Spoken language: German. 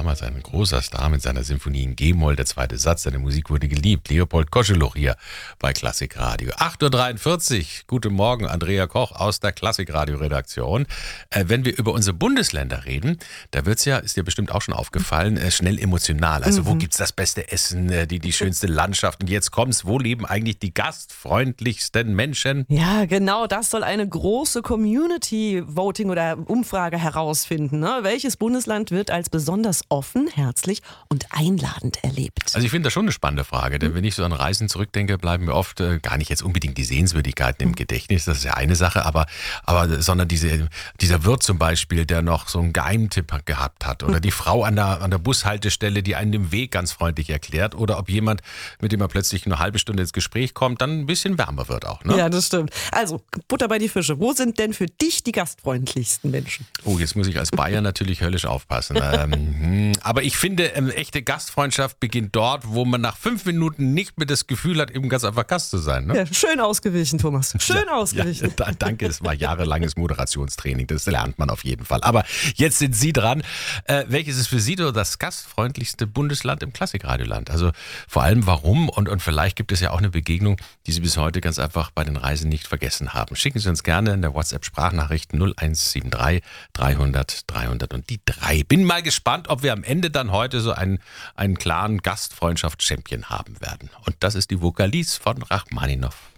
damals ein großer Star mit seiner Symphonie in G-Moll. Der zweite Satz, seine Musik wurde geliebt. Leopold Koscheluch hier bei Klassikradio. 8.43 Uhr. Guten Morgen, Andrea Koch aus der Klassikradio-Redaktion. Wenn wir über unsere Bundesländer reden, da ist dir bestimmt auch schon aufgefallen, schnell emotional. Also wo gibt's das beste Essen, die schönste Landschaft? Und jetzt kommt's, wo leben eigentlich die gastfreundlichsten Menschen? Ja, genau, das soll eine große Community-Voting oder Umfrage herausfinden. Ne? Welches Bundesland wird als besonders offen, herzlich und einladend erlebt? Also ich finde das schon eine spannende Frage, denn wenn ich so an Reisen zurückdenke, bleiben mir oft gar nicht jetzt unbedingt die Sehenswürdigkeiten im Gedächtnis, das ist ja eine Sache, sondern dieser Wirt zum Beispiel, der noch so einen Geheimtipp gehabt hat, oder die Frau an der Bushaltestelle, die einen den Weg ganz freundlich erklärt, oder ob jemand, mit dem man plötzlich eine halbe Stunde ins Gespräch kommt, dann ein bisschen wärmer wird auch. Ne? Ja, das stimmt. Also, Butter bei die Fische. Wo sind denn für dich die gastfreundlichsten Menschen? Oh, jetzt muss ich als Bayer natürlich höllisch aufpassen. Aber ich finde, echte Gastfreundschaft beginnt dort, wo man nach 5 Minuten nicht mehr das Gefühl hat, eben ganz einfach Gast zu sein. Ne? Ja, schön ausgewichen, Thomas. Schön ausgewichen. Ja, danke, es war jahrelanges Moderationstraining. Das lernt man auf jeden Fall. Aber jetzt sind Sie dran. Welches ist für Sie das gastfreundlichste Bundesland im Klassikradioland? Also vor allem warum? Und vielleicht gibt es ja auch eine Begegnung, die Sie bis heute ganz einfach bei den Reisen nicht vergessen haben. Schicken Sie uns gerne in der WhatsApp-Sprachnachricht 0173 300 300 und die 3. Bin mal gespannt, ob wir am Ende dann heute so einen klaren Gastfreundschaft-Champion haben werden. Und das ist die Vokalis von Rachmaninow.